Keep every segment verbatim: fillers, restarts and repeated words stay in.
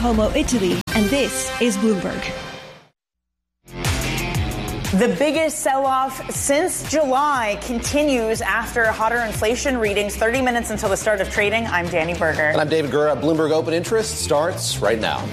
Como, Italy, and this is Bloomberg. The biggest sell-off since July continues after hotter inflation readings. thirty minutes until the start of trading. I'm Danny Berger. And I'm David Gura. Bloomberg Open Interest starts right now.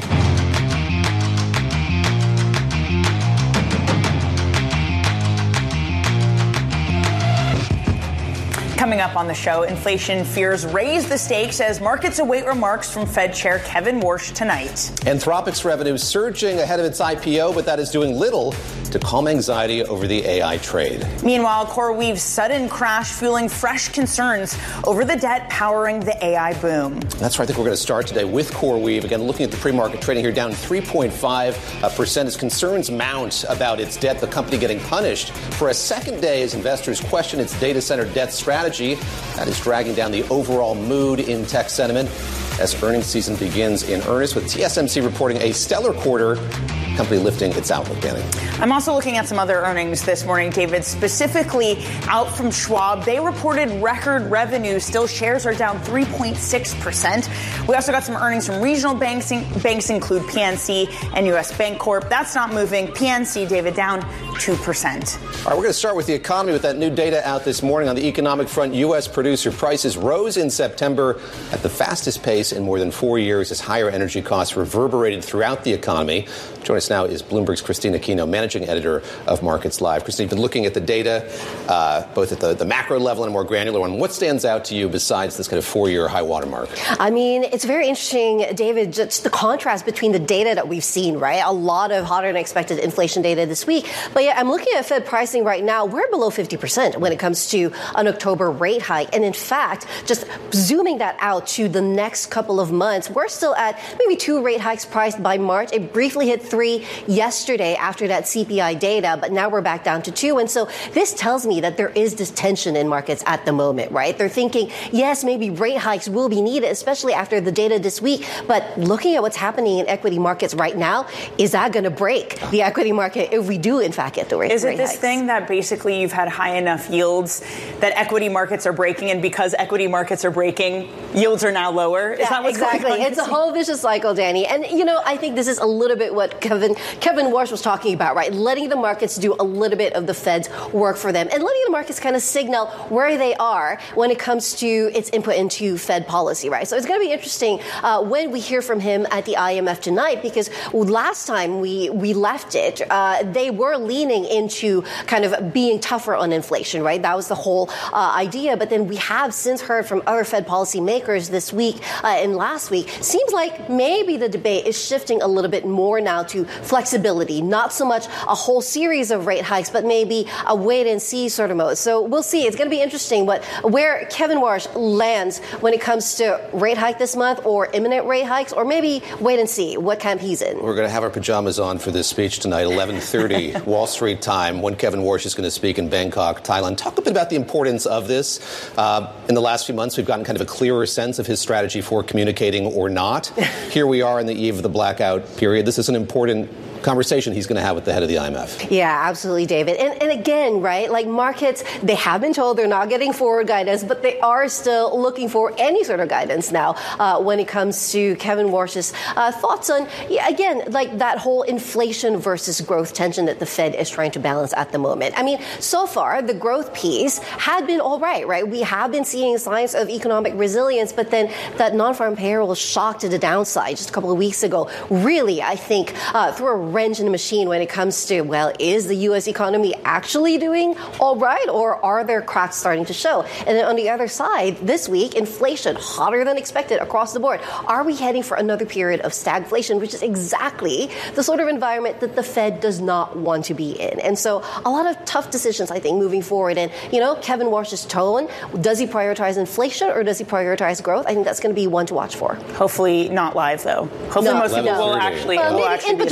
Coming up on the show, inflation fears raise the stakes as markets await remarks from Fed Chair Kevin Warsh tonight. Anthropic's revenue surging ahead of its I P O, but that is doing little to calm anxiety over the A I trade. Meanwhile, CoreWeave's sudden crash fueling fresh concerns over the debt powering the A I boom. That's right. I think we're going to start today with CoreWeave. Again, looking at the pre-market trading here, down three point five percent as concerns mount about its debt, the company getting punished for a second day as investors question its data center debt strategy. That is dragging down the overall mood in tech sentiment as earnings season begins in earnest, with T S M C reporting a stellar quarter, company lifting its outlook. Danny. I'm also looking at some other earnings this morning, David, specifically out from Schwab. They reported record revenue. Still, shares are down three point six percent. We also got some earnings from regional banks. Banks include P N C and U S Bancorp. That's not moving. P N C, David, down two percent. All right, we're going to start with the economy with that new data out this morning. On the economic front, U S producer prices rose in September at the fastest pace in more than four years as higher energy costs reverberated throughout the economy. Joining us now is Bloomberg's Christina Kino, managing editor of Markets Live. Christina, you've been looking at the data, uh, both at the, the macro level and a more granular one. What stands out to you besides this kind of four-year high watermark? I mean, it's very interesting, David, just the contrast between the data that we've seen, right? A lot of hotter than expected inflation data this week. But yeah, I'm looking at Fed pricing right now. We're below fifty percent when it comes to an October rate hike. And in fact, just zooming that out to the next couple of months, we're still at maybe two rate hikes priced by March. It briefly hit three yesterday after that C P I data, but now we're back down to two. And so this tells me that there is this tension in markets at the moment, right? They're thinking, yes, maybe rate hikes will be needed, especially after the data this week. But looking at what's happening in equity markets right now, is that going to break the equity market if we do, in fact, get the rate hikes? Is it this thing that basically you've had high enough yields that equity markets are breaking, and because equity markets are breaking, yields are now lower? Is yeah, that what's exactly. going on? It's a whole vicious cycle, Danny. And, you know, I think this is a little bit what Kevin Kevin Warsh was talking about, right? Letting the markets do a little bit of the Fed's work for them and letting the markets kind of signal where they are when it comes to its input into Fed policy, right? So it's going to be interesting uh, when we hear from him at the I M F tonight, because last time we, we left it, uh, they were leaning into kind of being tougher on inflation, right? That was the whole uh, idea. But then we have since heard from other Fed policymakers this week uh, and last week. Seems like maybe the debate is shifting a little bit more now to flexibility, not so much a whole series of rate hikes, but maybe a wait and see sort of mode. So we'll see. It's going to be interesting what where Kevin Warsh lands when it comes to rate hike this month or imminent rate hikes, or maybe wait and see what camp he's in. We're going to have our pajamas on for this speech tonight, eleven thirty Wall Street time, when Kevin Warsh is going to speak in Bangkok, Thailand. Talk a bit about the importance of this. Uh, in the last few months, we've gotten kind of a clearer sense of his strategy for communicating or not. Here we are in the eve of the blackout period. This is an important conversation he's going to have with the head of the I M F. Yeah, absolutely, David. And, and again, right, like markets, they have been told they're not getting forward guidance, but they are still looking for any sort of guidance now uh, when it comes to Kevin Warsh's uh, thoughts on, yeah, again, like that whole inflation versus growth tension that the Fed is trying to balance at the moment. I mean, so far, the growth piece had been all right, right? We have been seeing signs of economic resilience, but then that non-farm payroll shock to the downside just a couple of weeks ago really, I think, uh, threw a wrench in the machine when it comes to, well, is the U S economy actually doing all right, or are there cracks starting to show? And then on the other side, this week, inflation hotter than expected across the board. Are we heading for another period of stagflation, which is exactly the sort of environment that the Fed does not want to be in? And so a lot of tough decisions, I think, moving forward. And, you know, Kevin Warsh's tone, does he prioritize inflation or does he prioritize growth? I think that's going to be one to watch for. Hopefully not live, though. Hopefully no, most people no. will actually, well, will maybe actually in pajamas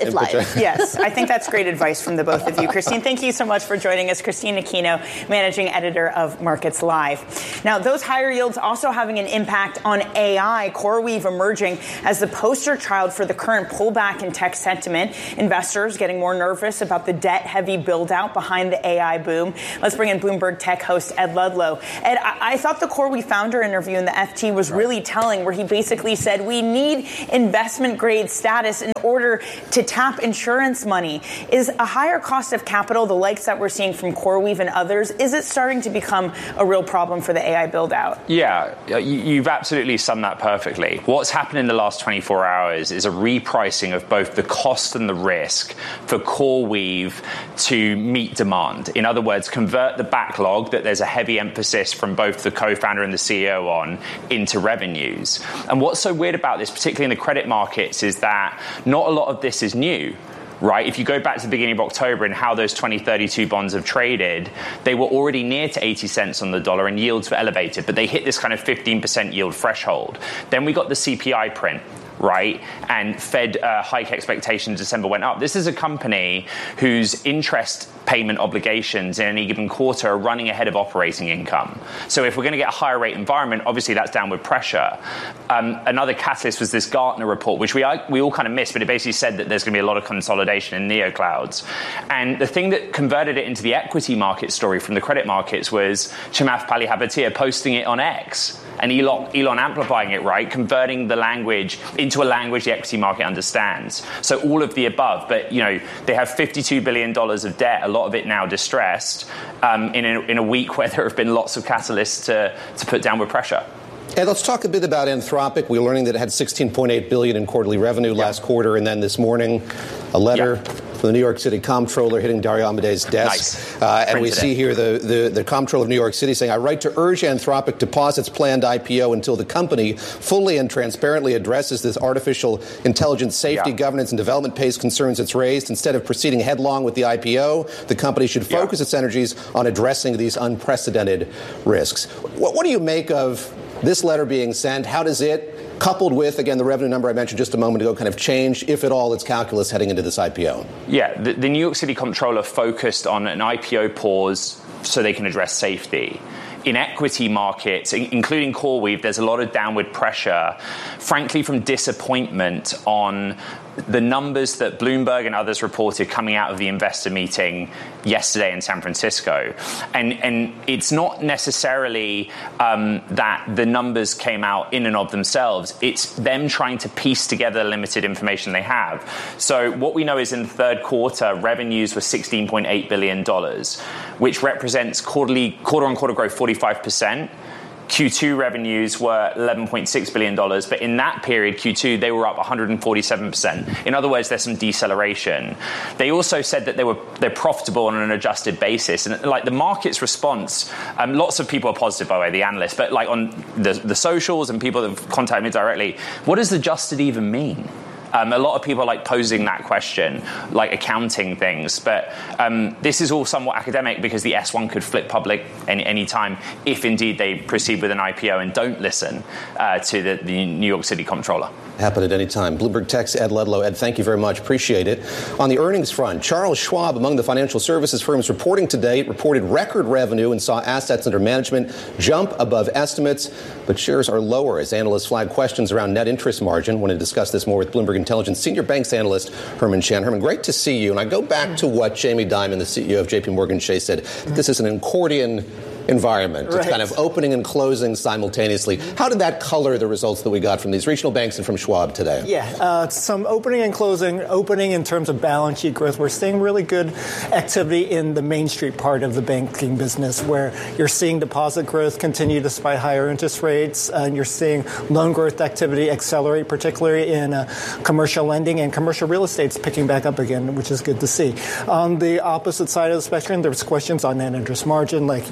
if live. Yes, I think that's great advice from the both of you. Christine, thank you so much for joining us. Christine Aquino, managing editor of Markets Live. Now, those higher yields also having an impact on A I. CoreWeave emerging as the poster child for the current pullback in tech sentiment. Investors getting more nervous about the debt-heavy build-out behind the A I boom. Let's bring in Bloomberg Tech host Ed Ludlow. Ed, I, I thought the CoreWeave founder interview in the F T was really telling, where he basically said we need investment-grade status in order to tap insurance money. Is a higher cost of capital, the likes that we're seeing from CoreWeave and others, is it starting to become a real problem for the A I build-out? Yeah, you've absolutely summed that perfectly. What's happened in the last twenty-four hours is a repricing of both the cost and the risk for CoreWeave to meet demand. In other words, convert the backlog that there's a heavy emphasis from both the co-founder and the C E O on into revenues. And what's so weird about this, particularly in the credit markets, is that not a lot of this is new. Right? If you go back to the beginning of October and how those twenty thirty-two bonds have traded, they were already near to eighty cents on the dollar and yields were elevated, but they hit this kind of fifteen percent yield threshold. Then we got the C P I print. Right? And Fed uh, hike expectations in December went up. This is a company whose interest payment obligations in any given quarter are running ahead of operating income. So if we're going to get a higher rate environment, obviously that's downward pressure. Um, another catalyst was this Gartner report, which we we all kind of missed, but it basically said that there's going to be a lot of consolidation in neoclouds. And the thing that converted it into the equity market story from the credit markets was Chamath Palihapitiya posting it on X. And Elon, Elon amplifying it, right, converting the language into a language the equity market understands. So all of the above. But, you know, they have fifty-two billion dollars of debt, a lot of it now distressed, um, in, a, in a week where there have been lots of catalysts to, to put downward pressure. And let's talk a bit about Anthropic. We're learning that it had sixteen point eight billion dollars in quarterly revenue yeah. last quarter, and then this morning, a letter yeah. from the New York City comptroller hitting Dario Amode's desk. Nice. Uh, and we see it. here the, the, the comptroller of New York City saying, I write to urge Anthropic to pause its planned I P O until the company fully and transparently addresses this artificial intelligence safety, yeah. governance, and development pace concerns it's raised. Instead of proceeding headlong with the I P O, the company should focus yeah. its energies on addressing these unprecedented risks. What, what do you make of this letter being sent? How does it, coupled with, again, the revenue number I mentioned just a moment ago, kind of change, if at all, its calculus heading into this I P O? Yeah, the, the New York City comptroller focused on an I P O pause so they can address safety. In equity markets, including CoreWeave, there's a lot of downward pressure, frankly, from disappointment on the numbers that Bloomberg and others reported coming out of the investor meeting yesterday in San Francisco. And, and it's not necessarily um, that the numbers came out in and of themselves. It's them trying to piece together the limited information they have. So what we know is in the third quarter, revenues were sixteen point eight billion dollars, which represents quarterly, quarter-on-quarter growth forty-five percent. Q two revenues were eleven point six billion dollars, but in that period, Q two, they were up one hundred forty-seven percent. In other words, there's some deceleration. They also said that they were they're profitable on an adjusted basis. And like the market's response, um, lots of people are positive, by the way, the analysts, but like on the, the socials and people that have contacted me directly, what does adjusted even mean? Um, a lot of people are like posing that question, like accounting things. But um, this is all somewhat academic because the S one could flip public any, any time if indeed they proceed with an I P O and don't listen uh, to the, the New York City comptroller. Happen at any time. Bloomberg Tech's Ed Ludlow. Ed, thank you very much. Appreciate it. On the earnings front, Charles Schwab, among the financial services firms reporting today, reported record revenue and saw assets under management jump above estimates, but shares are lower as analysts flag questions around net interest margin. I want to discuss this more with Bloomberg Intelligence senior banks analyst Herman Chen. Herman, great to see you. And I go back to what Jamie Dimon, the C E O of J P Morgan Chase, said. This is an accordion environment. Right. It's kind of opening and closing simultaneously. How did that color the results that we got from these regional banks and from Schwab today? Yeah, uh, some opening and closing. Opening in terms of balance sheet growth. We're seeing really good activity in the Main Street part of the banking business, where you're seeing deposit growth continue despite higher interest rates, and you're seeing loan growth activity accelerate, particularly in uh, commercial lending, and commercial real estate's picking back up again, which is good to see. On the opposite side of the spectrum, there's questions on net interest margin, like you mentioned,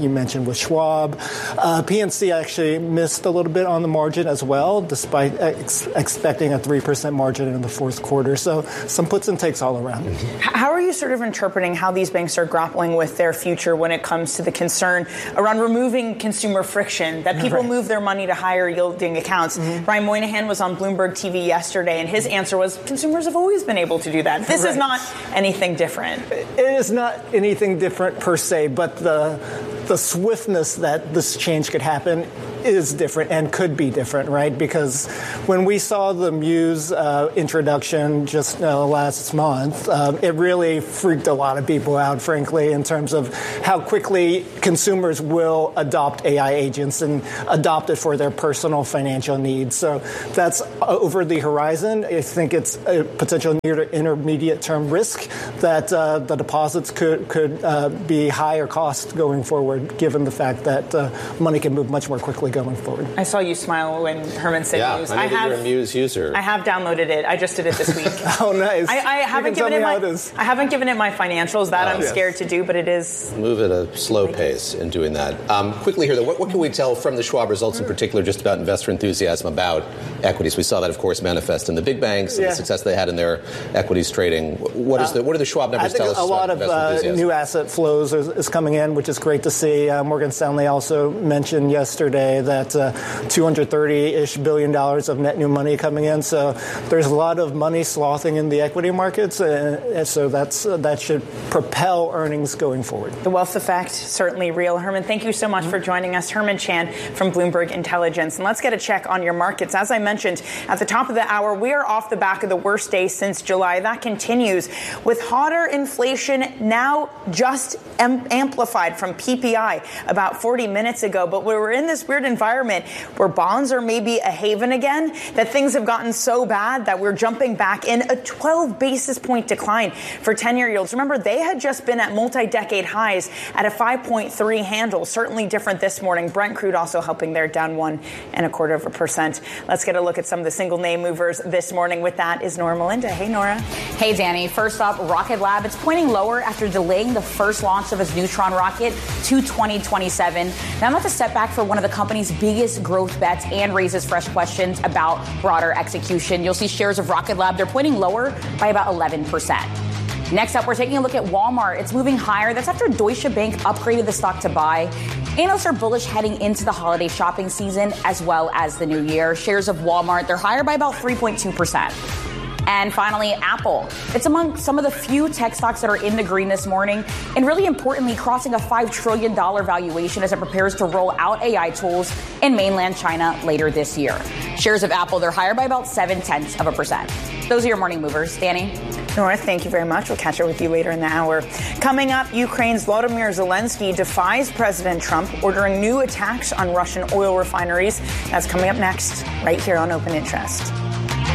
mentioned with Schwab. Uh, P N C actually missed a little bit on the margin as well, despite ex- expecting a three percent margin in the fourth quarter. So some puts and takes all around. How are you sort of interpreting how these banks are grappling with their future when it comes to the concern around removing consumer friction, that people right. move their money to higher yielding accounts? Mm-hmm. Brian Moynihan was on Bloomberg T V yesterday, and his answer was consumers have always been able to do that. This right. is not anything different. It is not anything different per se, but the the swiftness that this change could happen is different and could be different, right? Because when we saw the Muse uh, introduction just uh, last month, uh, it really freaked a lot of people out, frankly, in terms of how quickly consumers will adopt A I agents and adopt it for their personal financial needs. So that's over the horizon. I think it's a potential near to intermediate term risk that uh, the deposits could, could uh, be higher cost going forward, given the fact that uh, money can move much more quickly going forward. I saw you smile when Herman said yeah, Muse. I know I that have, you're a Muse user. I have downloaded it. I just did it this week. Oh, nice. I, I haven't given it my. It I haven't given it my financials. That oh, I'm yes. scared to do, but it is. Move at a slow pace in doing that. Um, quickly here, though, what, what can we tell from the Schwab results in particular, just about investor enthusiasm about equities? We saw that, of course, manifest in the big banks and yeah. the success they had in their equities trading. What is the what do the Schwab numbers I think tell us? A lot of uh, new asset flows is, is coming in, which is great to see. Uh, Morgan Stanley also mentioned yesterday that uh, two hundred thirty-ish billion dollars of net new money coming in. So there's a lot of money slothing in the equity markets, and so that's uh, that should propel earnings going forward. The wealth effect, certainly real. Herman, thank you so much mm-hmm. for joining us. Herman Chan from Bloomberg Intelligence. And let's get a check on your markets. As I mentioned at the top of the hour, we are off the back of the worst day since July. That continues with hotter inflation now just am- amplified from P P I about forty minutes ago. But we're in this weird environment where bonds are maybe a haven again, that things have gotten so bad that we're jumping back in a twelve basis point decline for ten-year yields. Remember, they had just been at multi-decade highs at a five point three handle. Certainly different this morning. Brent crude also helping there, down one and a quarter of a percent. Let's get a look at some of the single name movers this morning. With that is Nora Melinda. Hey, Nora. Hey, Danny. First up, Rocket Lab. It's pointing lower after delaying the first launch of its Neutron rocket to twenty twenty-seven. Now, that's a setback for one of the company's biggest growth bets and raises fresh questions about broader execution. You'll see shares of Rocket Lab, they're pointing lower by about eleven percent. Next up, we're taking a look at Walmart. It's moving higher. That's after Deutsche Bank upgraded the stock to buy. Analysts are bullish heading into the holiday shopping season as well as the new year. Shares of Walmart, they're higher by about three point two percent. And finally, Apple. It's among some of the few tech stocks that are in the green this morning, and really importantly, crossing a five trillion dollars valuation as it prepares to roll out A I tools in mainland China later this year. Shares of Apple, they're higher by about seven-tenths of a percent. Those are your morning movers. Danny? Nora, thank you very much. We'll catch up with you later in the hour. Coming up, Ukraine's Volodymyr Zelensky defies President Trump, ordering new attacks on Russian oil refineries. That's coming up next, right here on Open Interest.